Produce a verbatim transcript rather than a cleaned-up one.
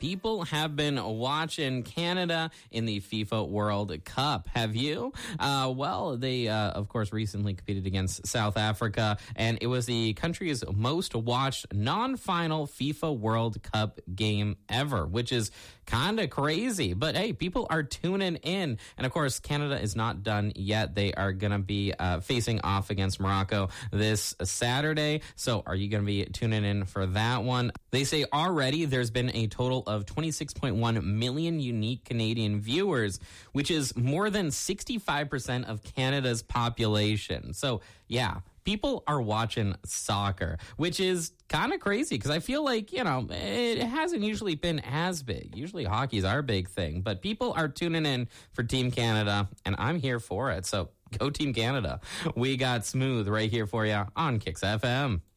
people have been watching Canada in the FIFA World Cup. Have you? Uh, well, they, uh, of course, recently competed against South Africa, and it was the country's most watched non-final FIFA World Cup game ever, which is kind of crazy. But hey, people are tuning in. And of course, Canada is not done yet. They are going to be uh, facing off against Morocco this Saturday. So are you going to be tuning in for that one? They say already there's been a total of twenty-six point one million unique Canadian viewers, which is more than sixty-five percent of Canada's population. So yeah, people are watching soccer, which is kind of crazy because I feel like, you know, it hasn't usually been as big. Usually hockey is our big thing, but people are tuning in for Team Canada, and I'm here for it. So go Team Canada. We got Smooth right here for you on Kicks F M.